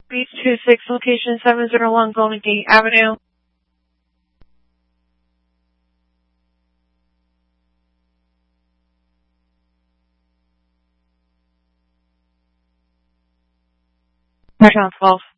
Beach 26, location 701 Golden Gate Avenue. Touchdown 12.